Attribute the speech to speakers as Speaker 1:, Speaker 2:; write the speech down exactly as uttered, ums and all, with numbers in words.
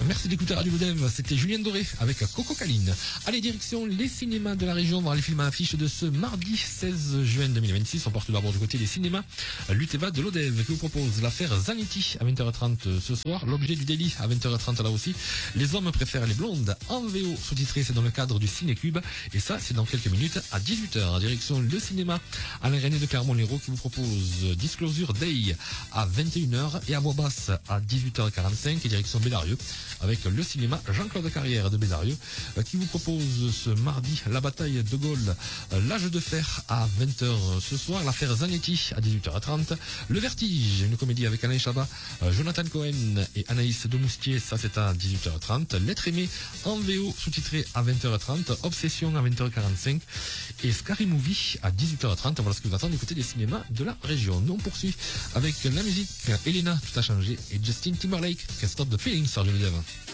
Speaker 1: Merci d'écouter Radio Lodev, c'était Julien Doré avec Coco Caline. Allez, direction les cinémas de la région, voir les films à l'affiche de ce mardi seize juin deux mille vingt-six. On porte d'abord du côté des cinémas l'Uteva de Lodev qui vous propose l'affaire Zanetti à vingt heures trente ce soir, l'objet du délit à vingt heures trente là aussi. Les hommes préfèrent les blondes en V O sous-titré, c'est dans le cadre du Cinécube et ça c'est dans quelques minutes à dix-huit heures. Direction le cinéma Alain René de Clermont-Lérault qui vous propose Disclosure Day à vingt et une heures et à voix basse à dix-huit heures quarante-cinq et direction Bédarieux avec le cinéma Jean-Claude Carrière de Bédarieux qui vous propose ce mardi la bataille de Gaulle, l'âge de fer à vingt heures ce soir, l'affaire Zanetti à dix-huit heures trente, le Vertige, une comédie avec Alain Chabat, Jonathan Cohen et Anaïs Demoustier, ça c'est à dix-huit heures trente, L'être aimé en V O sous-titré à vingt heures trente, Obsession à vingt heures quarante-cinq et Scary Movie à dix-huit heures trente. Voilà ce que vous attendez du côté des cinémas de la région. Nous on poursuit avec la musique Elena, tout a changé, et Justin Timberlake, Can't Stop the Feeling sur Radio Lodev.